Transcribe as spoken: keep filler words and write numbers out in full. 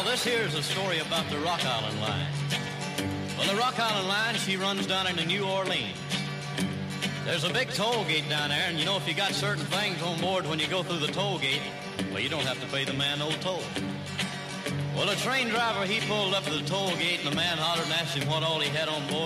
this here's a story about the Rock Island Line. Well, the Rock Island Line, she runs down into New Orleans. There's a big toll gate down there, and you know if you got certain things on board when you go through the toll gate, well, you don't have to pay the man no toll. Well, a train driver, he pulled up to the toll gate, and the man hollered and asked him what all he had on board.